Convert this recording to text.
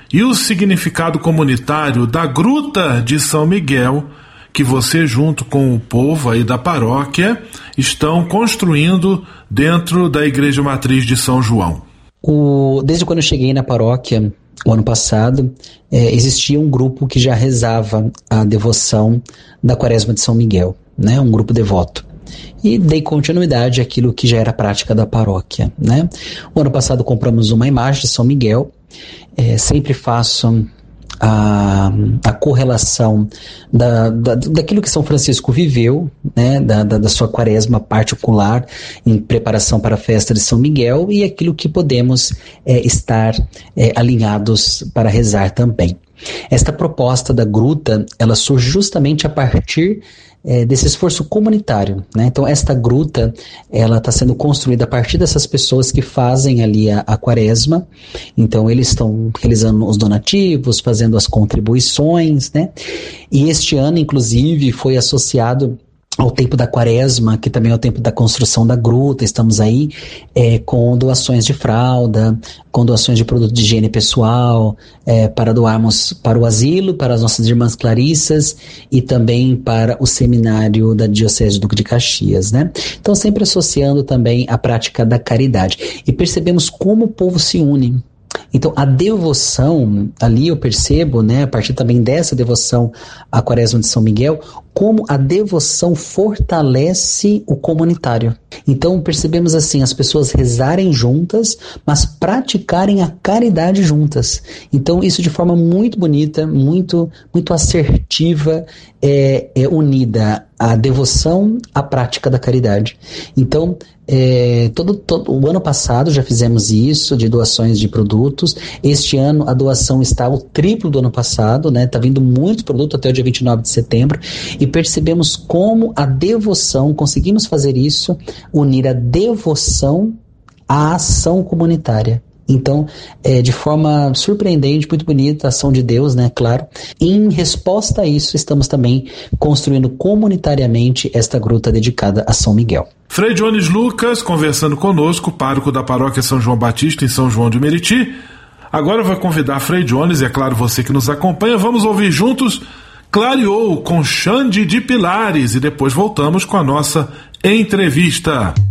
e o significado comunitário da Gruta de São Miguel, que você, junto com o povo aí da paróquia, estão construindo dentro da Igreja Matriz de São João. Desde quando eu cheguei na paróquia, o ano passado, existia um grupo que já rezava a devoção da Quaresma de São Miguel, né? Um grupo devoto. E dei continuidade àquilo que já era prática da paróquia, né? O ano passado compramos uma imagem de São Miguel. Sempre faço a correlação daquilo que São Francisco viveu, né, da sua quaresma particular em preparação para a festa de São Miguel, e aquilo que podemos estar alinhados para rezar também. Esta proposta da gruta, ela surge justamente a partir desse esforço comunitário, né? Então esta gruta, ela está sendo construída a partir dessas pessoas que fazem ali a quaresma. Então eles estão realizando os donativos, fazendo as contribuições, né? E este ano, inclusive, foi associado ao tempo da quaresma, que também é o tempo da construção da gruta. Estamos aí com doações de fralda, com doações de produto de higiene pessoal, para doarmos para o asilo, para as nossas irmãs clarissas e também para o seminário da Diocese do Duque de Caxias, né? Então sempre associando também a prática da caridade. E percebemos como o povo se une. Então a devoção, ali eu percebo, né, a partir também dessa devoção à Quaresma de São Miguel, como a devoção fortalece o comunitário. Então percebemos assim, as pessoas rezarem juntas, mas praticarem a caridade juntas. Então isso de forma muito bonita, muito, muito assertiva, unida a devoção à prática da caridade. Então todo o ano passado já fizemos isso, de doações de produtos. Este ano a doação está o triplo do ano passado, né? Está vindo muito produto até o dia 29 de setembro, e percebemos como a devoção, conseguimos fazer isso, unir a devoção à ação comunitária. Então, de forma surpreendente, muito bonita, a ação de Deus, né, claro. E em resposta a isso, estamos também construindo comunitariamente esta gruta dedicada a São Miguel. Frei Jones Lucas conversando conosco, pároco da paróquia São João Batista em São João de Meriti. Agora vai convidar Frei Jones, e é claro, você que nos acompanha, vamos ouvir juntos Clareou com Xande de Pilares, e depois voltamos com a nossa entrevista.